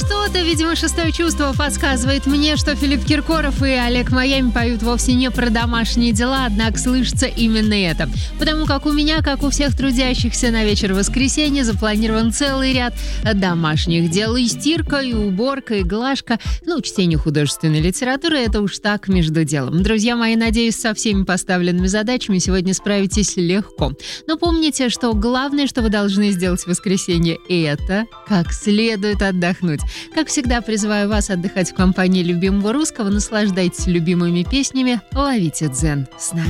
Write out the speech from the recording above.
Что-то, видимо, шестое чувство подсказывает мне, что Филипп Киркоров и Олег Майами поют вовсе не про домашние дела, однако слышится именно это. Потому как у меня, как у всех трудящихся на вечер воскресенья, запланирован целый ряд домашних дел. И стирка, и уборка, и глажка. Чтение художественной литературы — это уж так между делом. Друзья мои, надеюсь, со всеми поставленными задачами сегодня справитесь легко. Но помните, что главное, что вы должны сделать в воскресенье, это как следует отдохнуть. Как всегда, призываю вас отдыхать в компании любимого русского, наслаждайтесь любимыми песнями, ловите дзен с нами.